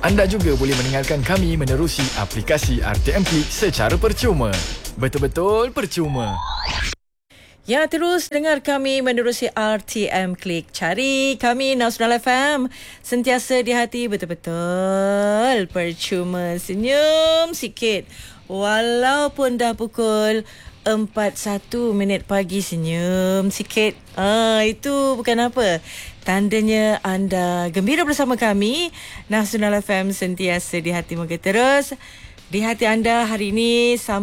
Anda juga boleh mendengarkan kami menerusi aplikasi RTM Click secara percuma. Betul-betul percuma. Ya, terus dengar kami menerusi RTM Click. Cari kami Nasional FM. Sentiasa di hati, betul-betul percuma. Senyum sikit. Walaupun dah pukul 4:01 pagi, senyum sikit. Itu bukan apa. Tandanya anda gembira bersama kami. Nasional FM sentiasa di hati. Moga terus di hati anda hari ini sampai